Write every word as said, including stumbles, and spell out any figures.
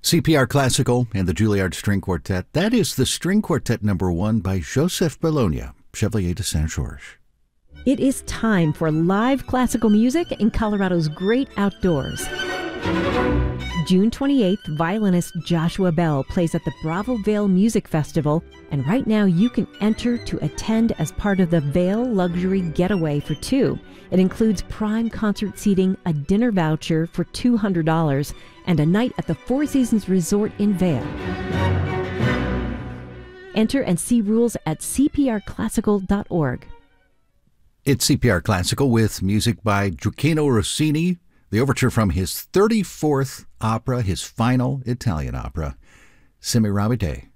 C P R Classical and the Juilliard String Quartet. That is the String Quartet number one by Joseph Bologna, Chevalier de Saint-Georges. It is time for live classical music in Colorado's great outdoors. June twenty-eighth, violinist Joshua Bell plays at the Bravo Vale Music Festival, and right now you can enter to attend as part of the Vale Luxury Getaway for two. It includes prime concert seating, a dinner voucher for two hundred dollars, and a night at the Four Seasons Resort in Vale. Enter and see rules at c p r classical dot org. It's C P R Classical with music by Gioacchino Rossini, the overture from his thirty-fourth opera, his final Italian opera, Semiramide.